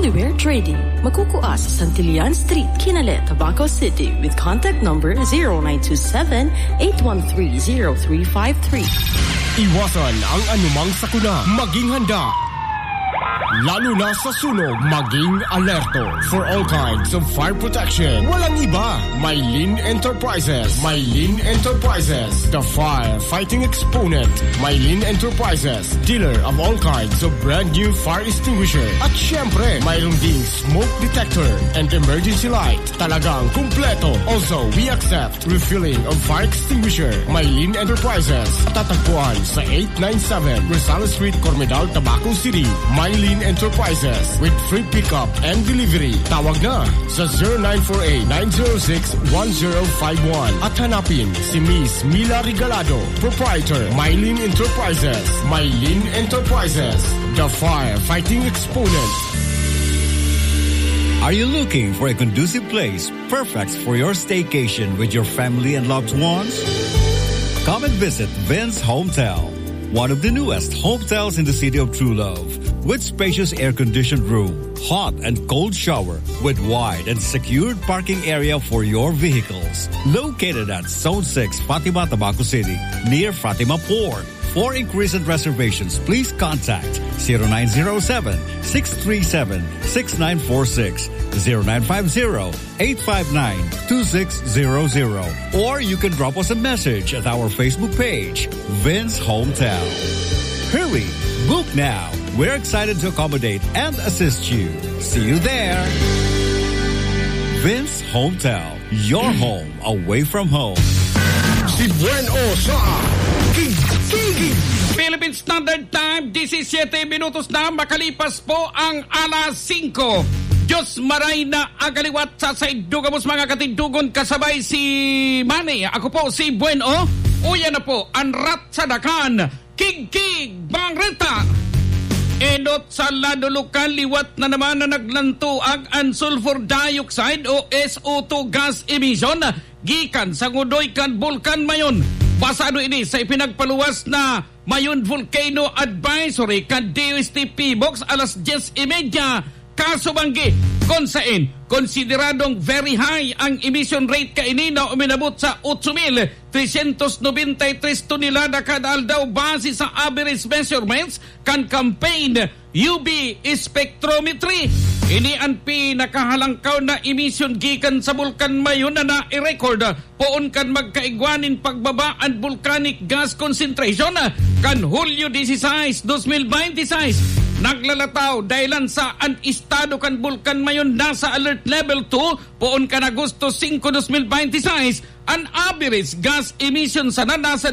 Anywhere Trading. Magkukuha sa Santillan Street, Kinale, Tabaco City with contact number 0927-813-0353. Iwasan ang anumang sakuna. Maging handa. Lalo na sa sunog, maging alerto. For all kinds of fire protection, walang iba. Mylene Enterprises. Mylene Enterprises, the fire-fighting exponent. Mylene Enterprises, dealer of all kinds of brand new fire extinguisher. At syempre, mayroon ding smoke detector and emergency light. Talagang kumpleto. Also, we accept refilling of fire extinguisher. Mylene Enterprises, tatagpuan sa 897 Rosales Street, Cormedal, Tabaco City. Mylene Enterprises with free pickup and delivery. Tawag na sa 0948-906-1051 at hanapin si Miss Mila Regalado, proprietor, Mylene Enterprises. Mylene Enterprises, the fire-fighting exponent. Are you looking for a conducive place perfect for your staycation with your family and loved ones? Come and visit Vince Hometel, one of the newest hotels in the city of True Love, with spacious air-conditioned room, hot and cold shower, with wide and secured parking area for your vehicles. Located at Zone 6, Fatima, Tabaco City, near Fatima Port. For inquiries and reservations, please contact 0907-637-6946, 0950-859-2600, or you can drop us a message at our Facebook page, Vince Hometel. Hurry! Book now. We're excited to accommodate and assist you. See you there. Vince Hometel, your home away from home. Si Bueno sa Philippine Standard Time, 17 minutos na makalipas po ang alas 5. Diyos maray na agaliwat sa saidugamos mga katindugon kasabay si Manny. Ako po si Bueno. Uya na po ang Ratsadakan. Kig-kig Bangreta. Enot sa ladulukan liwat na naman na naglantuag ang sulfur dioxide o SO2 gas emission gikan sa ngudoy kan bulkan mayon. Basado ini sa ipinagpaluwas na Mayon Volcano Advisory kan DOST Box alas 10:30 kasubanggi kung saan konsideradong very high ang emission rate kaini na uminabot sa 8,393 tonelada kada aldaw base sa average measurements kan campaign UV spectrometry. Ini ang pinakahalangkaw na emission gikan sa bulkan mayon na na-record poon kan magkaigwanin pagbabaan volcanic gas concentration kan Hulyo 16, 2026. Naglalataw dahilan sa ang estado kan bulkan mayon nasa alert level 2 poon kan Agosto 5, 2026. Ang average gas emission sana nasa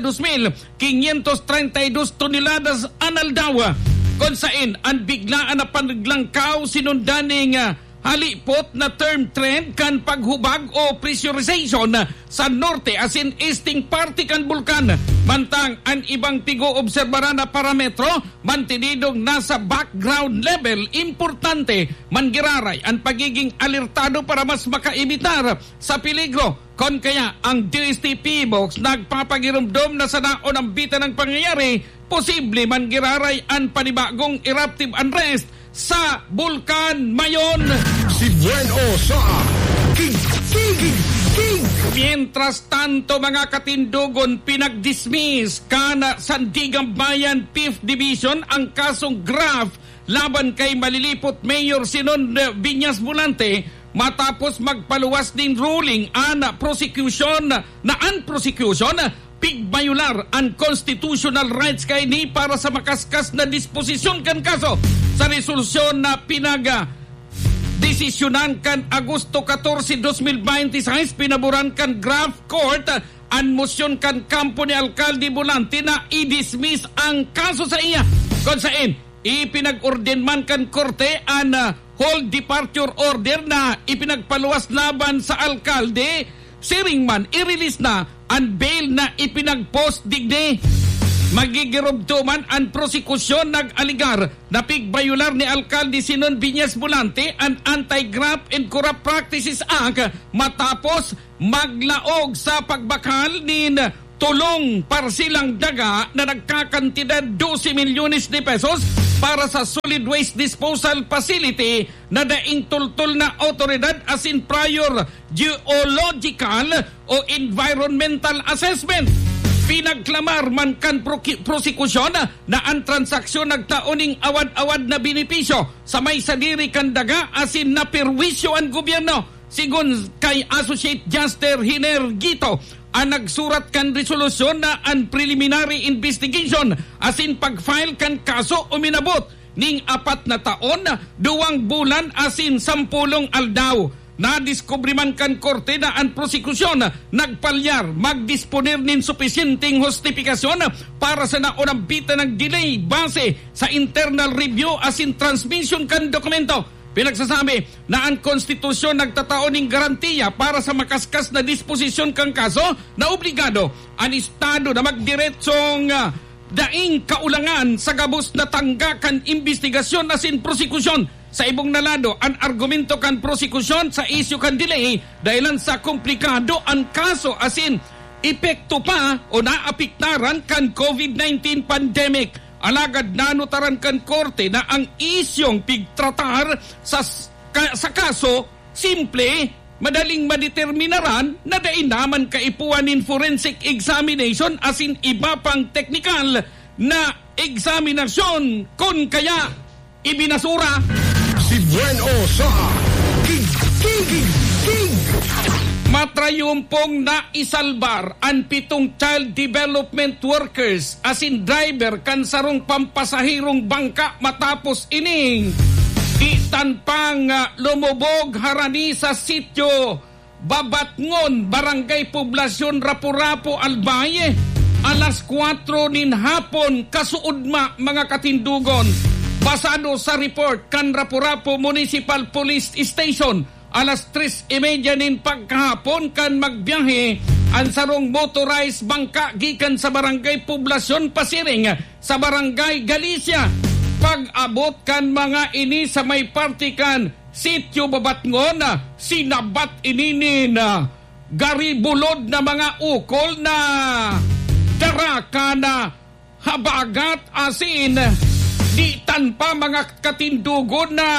2,532 toneladas analdaw. Kung saan ang biglaan na panaglangkaw sinundaning halipot na term trend kan paghubag o pressurization sa norte as in easting party kan bulkan. Mantang ang ibang tigo-obserbaran na parametro mantinidong nasa background level. Importante mangiraray ang pagiging alertado para mas makaibitar sa peligro. Kon kaya ang DSTP Box nagpapagirumdom na sa naon ang bita ng pangyayari, posible man giraray ang panibagong eruptive unrest sa bulkan mayon. Si Bueno sa King. Mientras tanto mga katindugon, pinag-dismiss kana Sandigan Bayan 5th Division ang kasong graft laban kay malilipot Mayor Sinon Viñas Volante matapos magpaluwas din ruling na prosecution pigbayular ang constitutional rights kay ni para sa makaskas na disposisyon kan kaso sa resolusyon na desisyonan kan Agosto 14, 2026 pinaburan kan Graft Court ang motion kan kampo ni Alcalde Volante na i-dismiss ang kaso sa iya kung saan ipinag-orden man kan korte ang whole departure order na ipinagpaluwas laban sa alkalde. Siring man i-release na ang bail na ipinag-post digde. Magigirobto man ang prosekusyon nag-aligar na pigbayular ni Alcalde Sinon Viñas Volante ang Anti-Graft and Corrupt Practices Act matapos maglaog sa pagbakal ni tulong parsilang daga na nagkakantidad 12 milyones de pesos para sa solid waste disposal facility na daing tultol na otoridad as in prior geological o environmental assessment. Pinagklamar man kan prosekusyon na ang transaksyon nagtaoning awad-awad na benepisyo sa may sadiri kan daga as in napirwisyo ang gobyerno. Sigon kay Associate Justice Hiner Gito, ang nagsurat kan resolusyon na ang preliminary investigation as in pag-file kan kaso uminabot ning 4 na taon, 2 bulan as in 10 aldaw. Nadiskubre man kan korte na ang prosekusyon nagpalyar magdisponer nin supisyenteng justifikasyon para sa naunang bita ng delay base sa internal review as in transmission kan dokumento. Pinagsasabi na ang konstitusyon nagtatao ng garantiya para sa makaskas na disposisyon kang kaso na obligado ang Estado na magdiretsong daing kaulangan sa gabos na tanggakan investigasyon as in prosekusyon. Sa ibong nalado, ang argumento kan prosekusyon sa issue kan delay dahilan sa komplikado ang kaso as in epekto pa o naapiktaran kan COVID-19 pandemic. Alagad nanutaran kan korte na ang isyong pigtratar sa kaso simple, madaling madeterminaran na dain naman kaipuan in forensic examination as in iba pang technical na examinasyon kung kaya ibinasura. Si Bueno sa Gig. Matrayumpong na isalbar ang 7 child development workers as in driver kan sarong pampasahirong bangka matapos ining itanpang lumubog harani sa sitio Babatngon, Barangay Poblasyon, Rapu-Rapu, Albaye. Alas 4 nin hapon kasuudma mga katindugon. Basado sa report kan Rapu-Rapu Municipal Police Station, alas 3:30 nin pagkahapon kan magbiyahe ang sarong motorized bangka gikan sa Barangay Poblasyon Pasiring sa Barangay Galicia. Pag-abot kan mga ini sa may partikan sitio Babatngon, sinabat ininin garibulod na mga ukol na daraka na habagat asin di tanpa mga katindugon na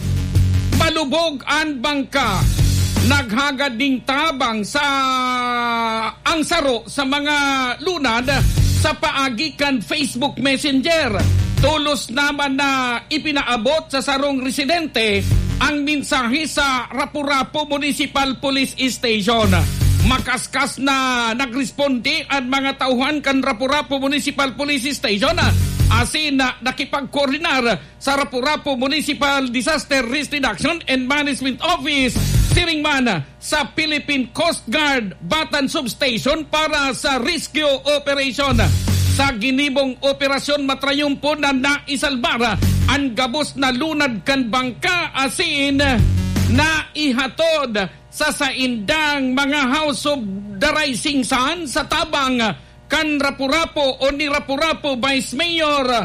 malubog ang bangka. Naghagad ding tabang sa ang saro sa mga lunad sa paagikan Facebook Messenger. Tulos naman na ipinaabot sa sarong residente ang mensahe sa Rapu-Rapu Municipal Police Station. Makaskas na nagresponde ang mga tauhan kan Rapu-Rapu Municipal Police Station asin na nakipagkoordinar sa Rapu-Rapu Municipal Disaster Risk Reduction and Management Office siringman sa Philippine Coast Guard Batan Substation para sa rescue operation. Sa ginibong operasyon matrayumpo na naisalbar ang gabos na lunad kan bangka asin na ihatod sa saindang mga House of the Rising Sun sa tabang kan Rapu-Rapu o ni Rapu-Rapu Vice Mayor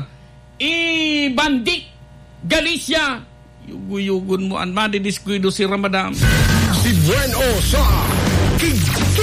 Ibandik Galicia. Yugo-yugon mo ang madidiskuido si Ramadan. Si Bueno sa Gig.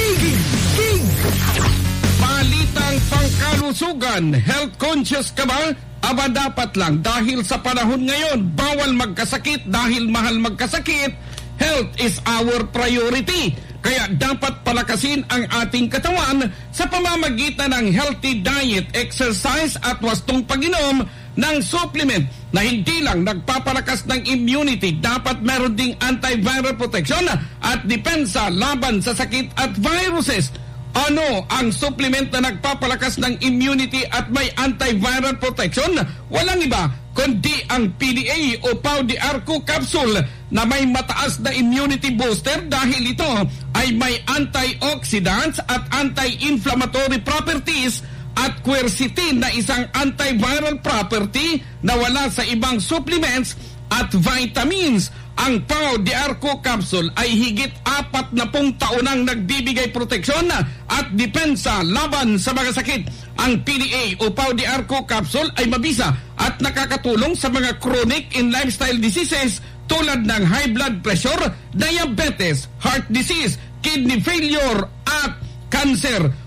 Palitang pangkalusugan, health conscious ka ba? Aba dapat lang dahil sa panahon ngayon, bawal magkasakit dahil mahal magkasakit. Health is our priority. Kaya dapat palakasin ang ating katawan sa pamamagitan ng healthy diet, exercise at wastong pag-inom ng supplement na hindi lang nagpapalakas ng immunity, dapat meron ding antiviral protection at depensa laban sa sakit at viruses. Ano ang supplement na nagpapalakas ng immunity at may antiviral protection? Walang iba kundi ang PDA o Pau de Arco capsule na may mataas na immunity booster dahil ito ay may antioxidants at anti-inflammatory properties at quercetin na isang antiviral property na wala sa ibang supplements at vitamins. Ang Pau de Arco capsule ay higit 40 taonang nagbibigay proteksyon at depensa laban sa mga sakit. Ang PDA o Pau de Arco capsule ay mabisa at nakakatulong sa mga chronic and lifestyle diseases tulad ng high blood pressure, diabetes, heart disease, kidney failure at cancer. O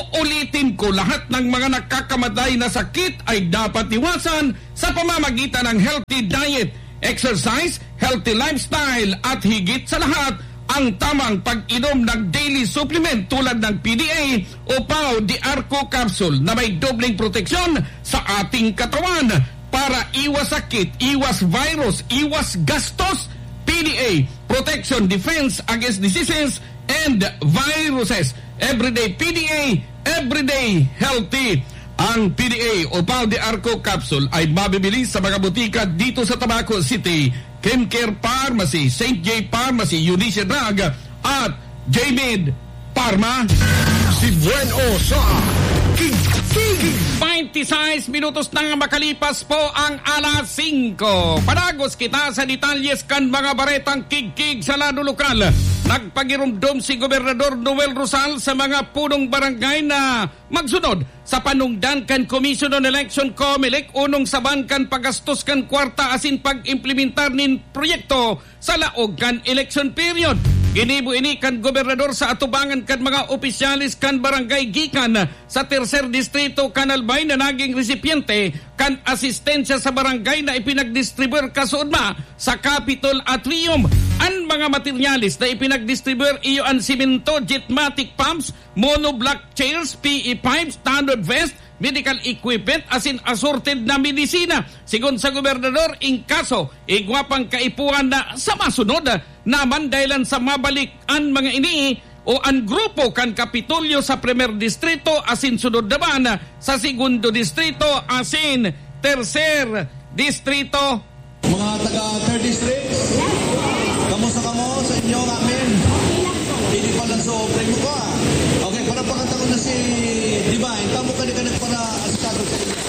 Uulitin ko, lahat ng mga nakakamatay na sakit ay dapat iwasan sa pamamagitan ng healthy diet, exercise, healthy lifestyle at higit sa lahat, ang tamang pag-inom ng daily supplement tulad ng PDA o Pau de Arco capsule na may dobleng proteksyon sa ating katawan para iwas sakit, iwas virus, iwas gastos. PDA, Protection Defense Against Diseases and Viruses. Everyday PDA, everyday healthy. Ang PDA o Pau de Arco capsule ay mabibili sa mga butika dito sa Tabaco City, Chemcare Pharmacy, St. J Pharmacy, Eunice Drug at J-Med Pharma. Si Bueno sa King. 26 minutos na makalipas po ang alas 5. Panagos kita sa detalyes kan mga baretang kigkig sa lado lokal. Nagpagirumdum si Gobernador Noel Rosal sa mga punong barangay na magsunod sa panungdan kan Commission on Election COMELEC unong saban kan pagastos kan kwarta asin pag-implementar nin proyekto sa laog kan election period. Ginibo ini kan gobernador sa atubangan kan mga opisyalis kan barangay gikan sa tercer distrito kan Albay na naging resipiente kan asistensya sa barangay na ipinagdistribute kasunma sa Capitol Atrium. Ang mga materyalis na ipinagdistribute iyo ang simento, jetmatic pumps, monoblock chairs, PE pipes, standard vest, medical equipment asin assorted na medisina. Sigon sa gobernador, in kaso igwapang kaipuan na sa masunod naman dahilan sa mabalik ang mga ini o ang grupo kan Kapitolyo sa primer distrito asin sunod naman sa segundo distrito asin tercer distrito. Mga taga third district, kamusta kamo sa inyo namin? Hindi pa lang sobre mo ko Okay, para pakanta ko na si Divine, kamo ka para asikado sa inyo.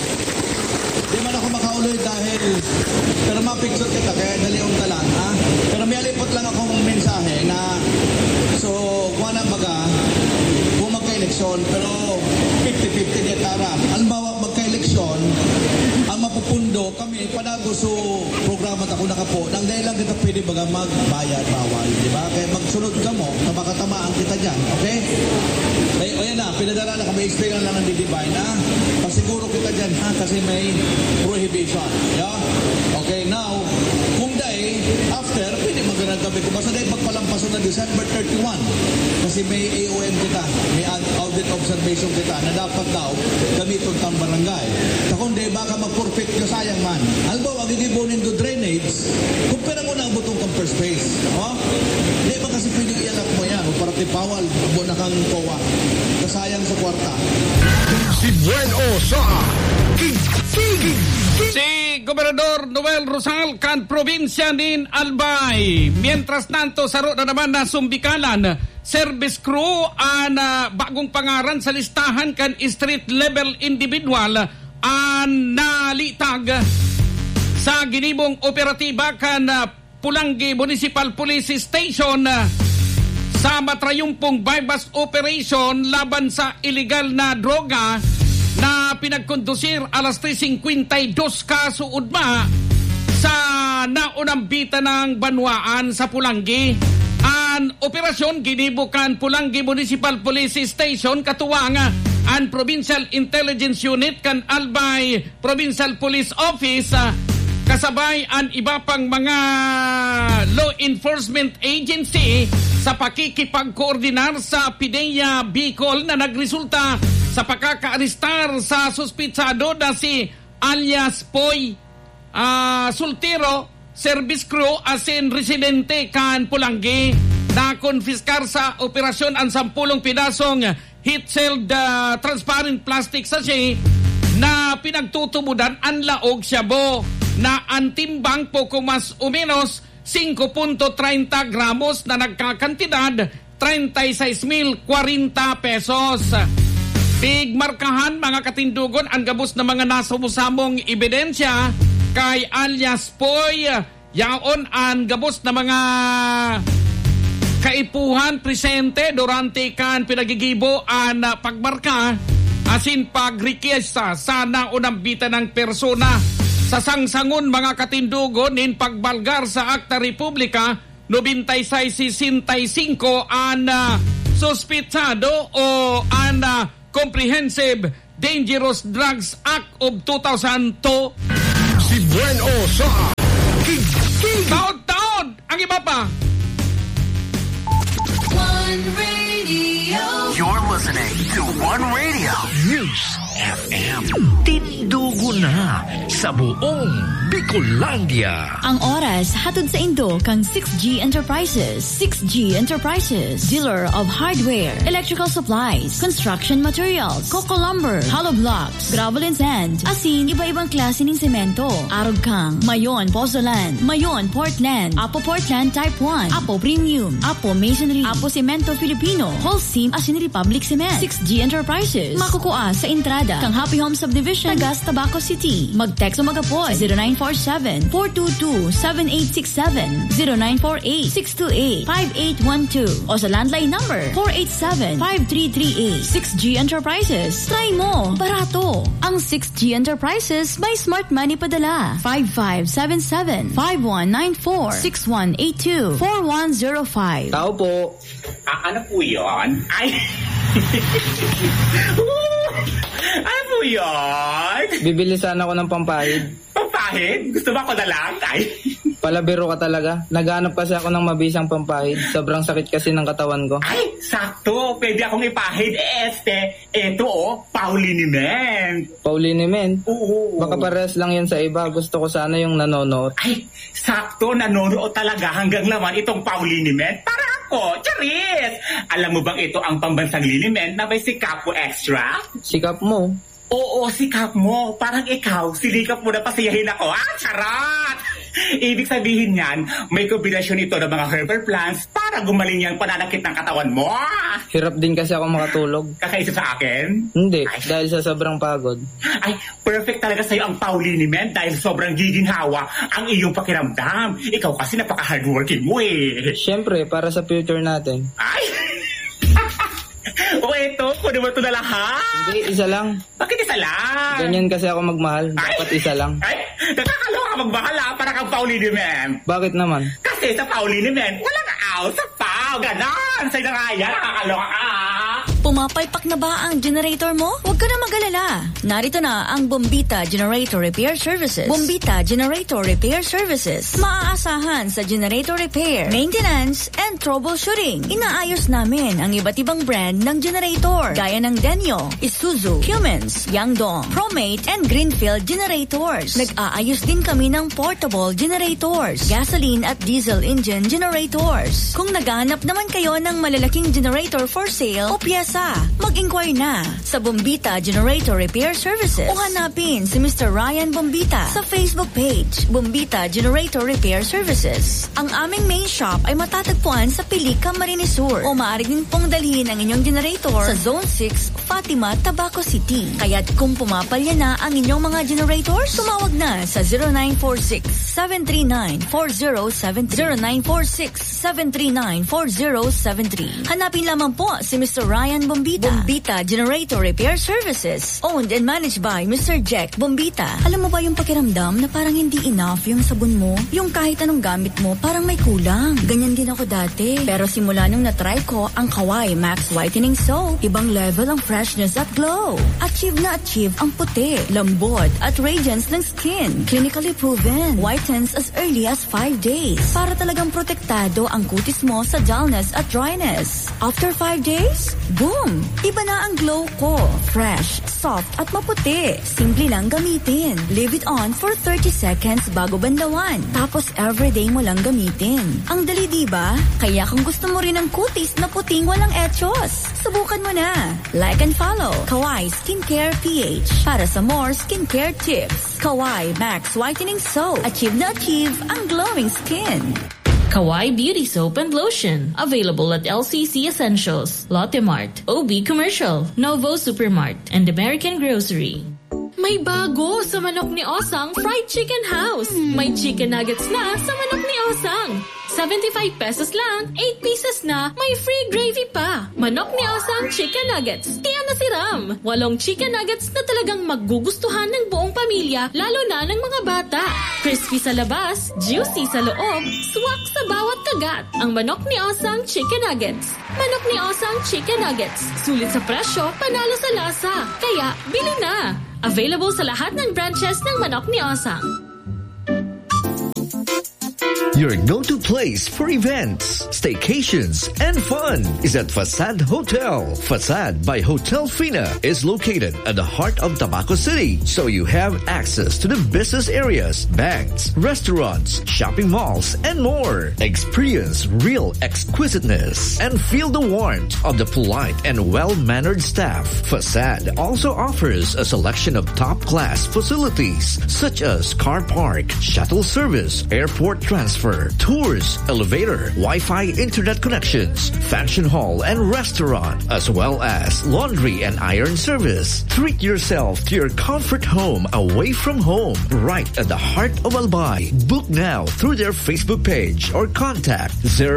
Di man ako makauloy dahil pero mapicture kita kaya daliong talan Pero may alipot lang akong mensahe na so kuha na baga kung magka-eleksyon pero 50-50 di tara. Halimbawa magka-eleksyon ang mapupundo kami panago so programa ta ko nakapo nang dahil lang kita pwede baga magbayad bawal, di ba? Kaya magsunod ka mo makatamaan kita dyan, okay? Ay, o yan na, pinadala na kami explain lang ng Divine pasiguro kita dyan kasi may prohibition, yeah? Okay, now kung dahil after pwede magandang gabi ko basta dahil magpalampaso na December 31 kasi may AOM kita, may audit observation kita na dapat daw gamiton tang barangay. Takong dahil baka mag-perfect ka sayang man. Halimbawa, gigibonin do drainage, kumpira mo na ang butong kang first base. Hindi ba kasi pwede ialak mo yan o para tipawal, abo na kang kowa. Kasayang sa kwarta. Si Bueno sa King. Si Gobernador Noel Rosal kan probinsya nin Albay. Mientras tanto, saro na naman na sumbikalan service crew an bagong pangaran sa listahan kan street level individual an nalitag sa ginibong operatiba kan Pulangi Municipal Police Station sa matrayumpong bypass operation laban sa illegal na droga na pinagkondusir alas 3:52 kasuod ma sa naunambita ng Banwaan sa Pulangi. Ang operasyon ginibukan Pulangi Municipal Police Station katuwang ang Provincial Intelligence Unit kan Albay Provincial Police Office kasabay ang iba pang mga law enforcement agency sa pakikipagkoordinar sa PIDEA Bicol na nagresulta sa pagkakaaristar sa suspitsado na si alias Poy Sultiro, service crew asin residente kan Pulangi na konfiskar sa operasyon ang 10 pinasong heat-sealed transparent plastic sachet na pinagtutubudan ang laog syabo na ang timbang poco mas o menos 5.30 gramos na nagkakantidad 36,040 pesos. Pigmarkahan mga katindugon ang gabos na mga nasumusamong ebidensya kay alias Poy yaon ang gabos na mga kaipuhan presente durante kan pinagigibo ang pagmarka asin pagrequesta sa naunambita ng persona sa sangsangon mga katindugon in pagbalgar sa Akta Republika 9665 ang suspitsado o ang Comprehensive Dangerous Drugs Act of 2002. Si Bueno sa Kikig. Taon-taon! Ang iba pa. One Radio. You're listening to One Radio News FM. Tindugo na sa buong Bicolandia. Ang oras hatod sa Indo kang 6G Enterprises. 6G Enterprises, dealer of hardware, electrical supplies, construction materials, coco lumber, hollow blocks, gravel and sand, asin iba-ibang klase ng semento. Arog kang Mayon Pozzolan, Mayon Portland, Apo Portland Type 1, Apo Premium, Apo Masonry, Apo Cemento Filipino, Holcim Asin Republic Cement. 6G Enterprises, makukuha sa entrada kang Happy Home Subdivision, Tagas, Tabaco City. Mag-text o mag-apoy 0947-422-7867, 0948-628-5812 o sa landline number 487-5338. 6G Enterprises. Try mo. Barato. Ang 6G Enterprises may Smart Money Padala. 5577-5194-6182-4105. Tao po. Ano po yun? Ay! Ano po yun? Bibili sana ako ng pampahid. Pampahid? Gusto ba ako na lang? Ay! Palabiro ka talaga. Naghanap kasi ako ng mabisang pampahid. Sobrang sakit kasi ng katawan ko. Ay! Sakto! Pwede akong ipahid. Eto Pauliniment. Pauliniment? Oo. Baka parehas lang yan sa iba. Gusto ko sana yung nanonood. Ay! Sakto! Nanonood talaga hanggang laman itong Pauliniment. Para ako! Charis! Alam mo bang ito ang pambansang liniment na may sikap mo extra? Sikap mo? Oo, sikap mo. Parang ikaw, silikap mo na pasiyahin ako. Charot! Ibig sabihin niyan, may kombinasyon ito ng mga herbal plants para gumaling yung pananakit ng katawan mo. Hirap din kasi ako makatulog. Kakaisa sa akin? Hindi, dahil sa sobrang pagod. Ay, perfect talaga sa'yo ang Pauliniment dahil sobrang giginhawa ang iyong pakiramdam. Ikaw kasi napaka-hardworking mo eh. Siyempre, para sa future natin. Ay! O eto, kunin mo ito na lahat. Hindi, isa lang. Bakit isa lang? Ganyan kasi ako magmahal. Dapat isa lang. Ay, nakakaloka magmahal para kang Pauliniment. Bakit naman? Kasi sa Pauliniment, walang aw sa pau. Ganon. Sa'yo na nga yan, nakakaloka ka. Pumapalpak na ba ang generator mo? Huwag ka na mag-alala. Narito na ang Bombita Generator Repair Services. Bombita Generator Repair Services. Maaasahan sa generator repair, maintenance, and troubleshooting. Inaayos namin ang iba't ibang brand ng generator gaya ng Denyo, Isuzu, Cummins, Yangdong, Promate, and Greenfield generators. Nag-aayos din kami ng portable generators, gasoline at diesel engine generators. Kung naghahanap naman kayo ng malalaking generator for sale o piyesa, mag-inquire na sa Bombita Generator Repair Services o hanapin si Mr. Ryan Bombita sa Facebook page, Bombita Generator Repair Services. Ang aming main shop ay matatagpuan sa Pilica, Camarines Sur o maaari din pong dalhin ang inyong generator sa Zone 6, Fatima, Tabaco City. Kaya't kung pumapalya na ang inyong mga generators, tumawag na sa 0946-739-4073. 0946-739-4073. Hanapin lamang po si Mr. Ryan Bombita. Bombita Generator Repair Services. Owned and managed by Mr. Jack Bombita. Alam mo ba yung pakiramdam na parang hindi enough yung sabon mo? Yung kahit anong gamit mo, parang may kulang. Ganyan din ako dati. Pero simula nung na-try ko ang Kawai Max Whitening Soap, ibang level ang freshness at glow. Achieve na achieve ang puti, lambot at radiance ng skin. Clinically proven. Whitens as early as 5 days. Para talagang protektado ang kutis mo sa dullness at dryness. After 5 days, boom! Iba na ang glow ko. Fresh, soft at maputi. Simple lang gamitin. Leave it on for 30 seconds bago bandawan. Tapos everyday mo lang gamitin. Ang dali diba? Kaya kung gusto mo rin ng kutis na puting walang etchos, subukan mo na. Like and follow Kawai Skincare PH para sa more skincare tips. Kawai Max Whitening Soap. Achieve na achieve ang glowing skin. Kawai Beauty Soap and Lotion. Available at LCC Essentials, Lotte Mart, OB Commercial, Novo Supermart, and American Grocery. May bago sa manok ni Osang Fried Chicken House. May chicken nuggets na sa manok ni Osang. 75 pesos lang, 8 pieces na, may free gravy pa. Manok ni Osang Chicken Nuggets. Tiyan na si Ram. 8 chicken nuggets na talagang magugustuhan ng buong pamilya, lalo na ng mga bata. Crispy sa labas, juicy sa loob, swak sa bawat kagat. Ang Manok ni Osang Chicken Nuggets. Manok ni Osang Chicken Nuggets. Sulit sa presyo, panalo sa lasa. Kaya, bili na! Available sa lahat ng branches ng Manok ni Osang. Your go-to place for events, staycations, and fun is at Facade Hotel. Facade by Hotel Fina is located at the heart of Tabaco City, so you have access to the business areas, banks, restaurants, shopping malls, and more. Experience real exquisiteness and feel the warmth of the polite and well-mannered staff. Facade also offers a selection of top-class facilities such as car park, shuttle service, airport transfer, tours, elevator, Wi-Fi internet connections, function hall and restaurant, as well as laundry and iron service. Treat yourself to your comfort home away from home, right at the heart of Albay. Book now through their Facebook page or contact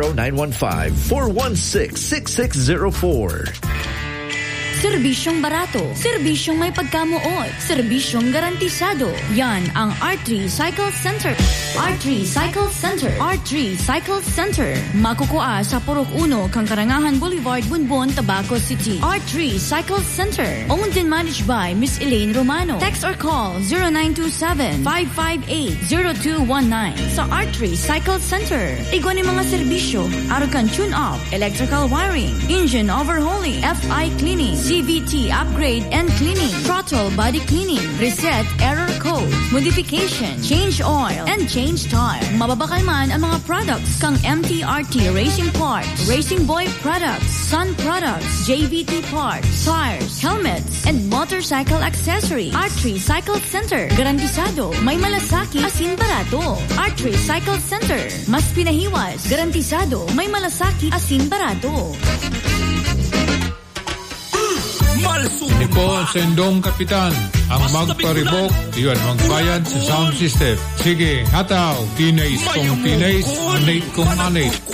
0915-416-6604. Serbisyong barato, serbisyong may pagkamuot, serbisyong garantisado. Yan ang R3 Cycle Center. R3 Cycle Center. R3 Cycle Center. Makukuha sa Purok 1, Kangkarangahan Boulevard, Bunbon, Tabaco City. R3 Cycle Center. Owned and managed by Miss Elaine Romano. Text or call 0927-558-0219. Sa R3 Cycle Center. Igwan mga serbisyo. Arukan tune-up, electrical wiring, engine overhauling, FI cleaning, CVT upgrade and cleaning, throttle body cleaning, reset error code, modification, change oil, and change tire. Mababakal man ang mga products kang MTRT Racing Parts, Racing Boy Products, Sun Products, JVT Parts, tires, helmets, and motorcycle accessory. R3 Cycle Center. Garantisado, may malasaki, asin barato. R3 Cycle Center. Mas pinahiwas, garantisado, may malasaki, asin barato. Iko, Sendong Kapitan. Ang magparibok, yun, magbayad sa sound system. Sige, hataw. Tinays kong tinays, anate kong anate.